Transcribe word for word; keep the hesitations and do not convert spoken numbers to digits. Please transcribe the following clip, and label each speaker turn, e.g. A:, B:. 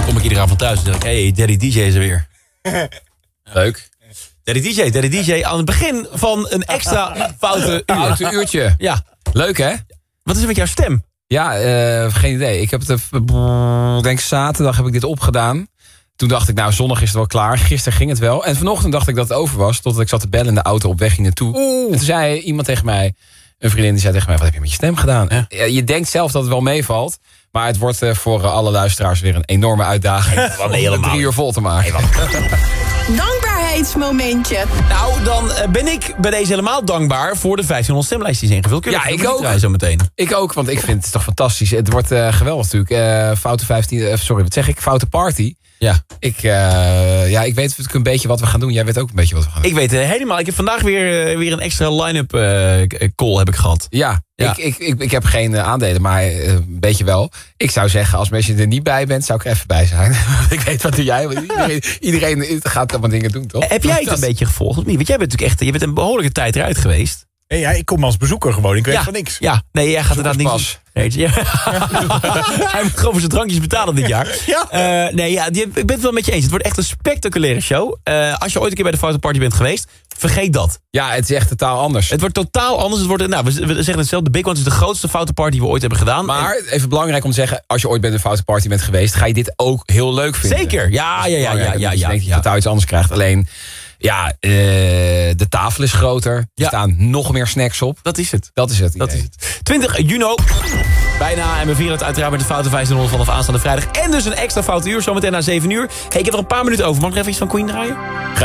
A: Dan kom ik iedere avond thuis en zeg ik, hey, Daddy D J is er weer.
B: Leuk.
A: Daddy D J, Daddy D J aan het begin van een extra foute uur.
B: Foute uurtje.
A: Ja.
B: Leuk, hè?
A: Wat is er met jouw stem?
B: Ja, uh, geen idee. Ik heb het, uh, denk zaterdag heb ik dit opgedaan. Toen dacht ik, nou, zondag is het wel klaar. Gisteren ging het wel. En vanochtend dacht ik dat het over was. Totdat ik zat te bellen in de auto op weg hier naartoe. Oeh. En toen zei iemand tegen mij, een vriendin die zei tegen mij, wat heb je met je stem gedaan? Ja. Ja, je denkt zelf dat het wel meevalt. Maar het wordt uh, voor uh, alle luisteraars weer een enorme uitdaging. Om nee, drie uur vol te maken.
C: Nee, dankbaarheidsmomentje.
A: Nou, dan uh, ben ik bij deze helemaal dankbaar voor de vijftienhonderd stemlijstjes ingevuld. Kun je
B: ja, ik ook.
A: Zo meteen.
B: Ik ook, want ik vind het toch fantastisch. Het wordt uh, geweldig natuurlijk. Uh, foute vijftien, uh, sorry, wat zeg ik? Foute party.
A: Ja.
B: Ik, uh, ja, ik weet natuurlijk een beetje wat we gaan doen. Jij weet ook een beetje wat we gaan doen.
A: Ik weet uh, helemaal. Ik heb vandaag weer, uh, weer een extra line-up uh, call heb ik gehad.
B: Ja, ja. Ik, ik, ik, ik heb geen uh, aandelen, maar uh, een beetje wel. Ik zou zeggen, als mensen er niet bij bent, zou ik er even bij zijn. Ik weet, wat doe jij? Iedereen, iedereen gaat allemaal dingen doen, toch?
A: Heb jij het een beetje gevolgd of niet? Want jij bent natuurlijk echt, je bent een behoorlijke tijd eruit geweest.
D: Hey, ja, ik kom als bezoeker gewoon. Ik weet
A: ja,
D: van niks.
A: Ja, nee, jij gaat inderdaad niks. Weet je, ja. Hij moet gewoon voor zijn drankjes betalen dit jaar. Ja. Uh, nee, ja, ik ben het wel met je eens. Het wordt echt een spectaculaire show. Uh, als je ooit een keer bij de Foute Party bent geweest, vergeet dat.
B: Ja, het is echt totaal anders.
A: Het wordt totaal anders. Het wordt, nou, we zeggen hetzelfde. De Big One is de grootste Foute Party die we ooit hebben gedaan.
B: Maar en, even belangrijk om te zeggen, als je ooit bij de Foute Party bent geweest, ga je dit ook heel leuk vinden.
A: Zeker. Ja, ja, ja, ja, ja, ja,
B: ja. Ik denk dat je
A: ja.
B: totaal iets anders krijgt. Alleen, ja, uh, de tafel is groter. Er ja. staan nog meer snacks op.
A: Dat is het.
B: Dat is het.
A: Dat is het. twintig juni. Bijna. En we vieren het uiteraard met de Foute vijftienhonderd vanaf aanstaande vrijdag. En dus een extra foute uur zometeen na zeven uur. Hey, ik heb er een paar minuten over. Mag ik nog even iets van Queen draaien?